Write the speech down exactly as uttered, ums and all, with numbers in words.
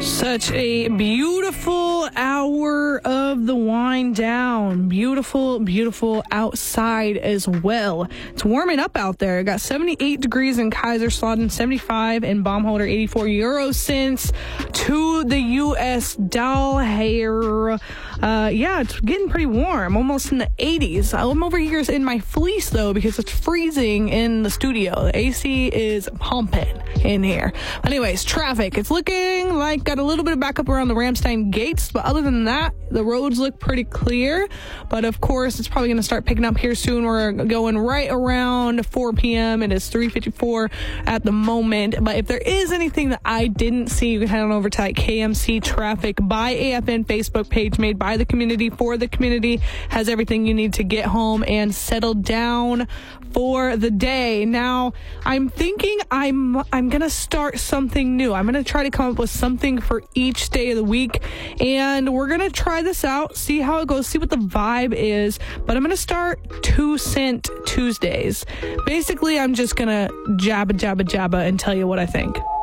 Such a beautiful hour of the wind down. Beautiful, beautiful outside as well. It's warming up out there. Got seventy-eight degrees in Kaiserslautern, seventy-five in Baumholder, eighty-four euro cents to the U S dollar. Uh, yeah, it's getting pretty warm, almost in the eighties. I'm over here in my fleece, though, because it's freezing in the studio. The A C is pumping in here. Anyways, traffic. It's looking like got a little bit of backup around the Ramstein gates, but other than that, the roads look pretty clear. But, of course, it's probably going to start picking up here soon. We're going right around four p.m. It is three fifty-four at the moment. But if there is anything that I didn't see, you can head on over to that K M C Traffic by A F N Facebook page made by the community for the community. Has everything you need to get home and settle down for the day. Now, I'm thinking I'm I'm going to start something new. I'm going to try to come up with something for each day of the week, and we're going to try this out, see how it goes, see what the vibe is. But I'm going to start two cent Tuesdays. Basically, I'm just going to jabba, jabba, jabba and tell you what I think.